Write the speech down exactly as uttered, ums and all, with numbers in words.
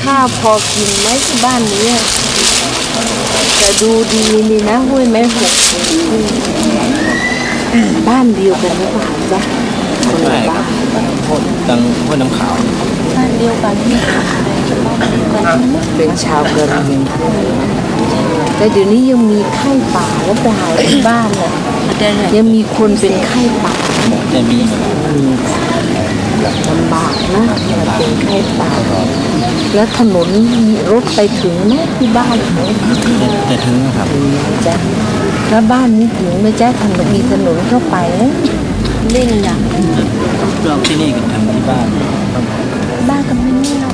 ข้าวพอกินไหมที่บ้านนี้แต่ดูดีนี่นะห้วยแม่หกบ้านเดียวกันหรือเปล่าจ๊ะคนละบ้านตังห้วยน้ำขาวบ้านเดียวกันที่เป็นชาวกะเหรี่ยงแต่เดี๋ยวนี้ยังมีไข้ป่าแล้วเปล่าที่บ้านน่ะยังมีคนเป็นไข้ป่าจะมีลำบากนะเป็นไข้ป่าแล้วถนนรถไปถึงไหมที่บ้านจะถึงนะครับจ้ะแล้วบ้านนี้ถึงไหมจ๊ะถนนมีถนนเข้าไปเล่นอย่างเราที่นี่กันทางที่บ้านบ้านก็ไม่นี่เรา